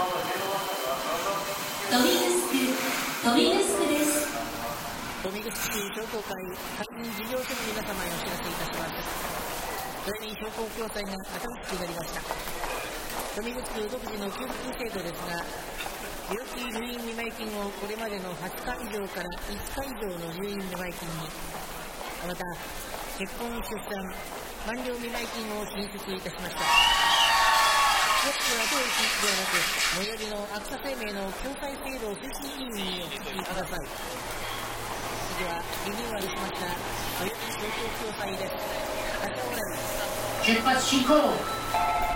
富城区です。 富城市商工会会員事業所の皆様にお知らせいたします。来年商工共済が新しくなりました。富城区独自の給付金制度ですが、病気入院見舞い金をこれまでの8回以上から1回以上の入院見舞い金に、また結婚出産満了見舞い金を新設いたしました。詳しくは当駅ではなく最寄りのアクサ生命の共済制度推進委員にお聞きください。次はリニューアルしました豊洲商工共済です。 出発進行。